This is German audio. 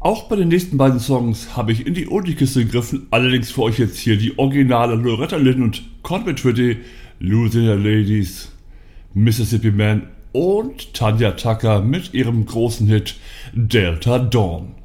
Auch bei den nächsten beiden Songs habe ich in die Oldie-Kiste gegriffen, allerdings für euch jetzt hier die originale Loretta Lynn und Conway Twitty, Louisiana Ladies, Mississippi Man und Tanya Tucker mit ihrem großen Hit Delta Dawn.